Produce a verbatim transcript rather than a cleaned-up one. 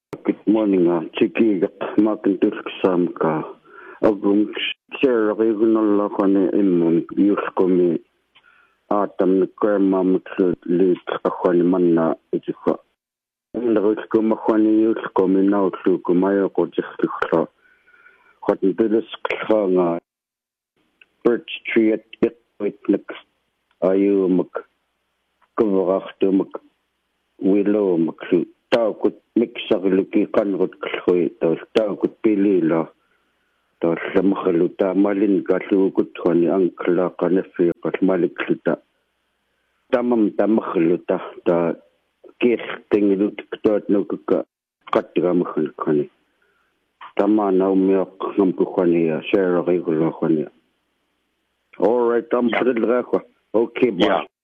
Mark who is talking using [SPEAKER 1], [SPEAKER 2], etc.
[SPEAKER 1] Good morning, uh, Chiki, Martin Tusksamka. Agum share regional Lakone Imun, Yuskomi, Atam, Kerma, Lit, Akwani Manna, Itika. And the Ruskomakwani Yuskomi now to Kumaya Kojistika. What in the Skanga, Birch tree at it with next. Are you Mc Coverach to Mc Willow Mc Tao could mix a lucky convert clay, those Tao could be lila. Those Lamahaluta, Malin Gatu, good Tony, Uncle, Canefi, but Malikluta. Tamam Tamahaluta, the case thing looked at no cut the Ramahan. Tama now milk, Nampuania, share a regular Honia. All right, I'm yeah. Okay, bye. Yeah.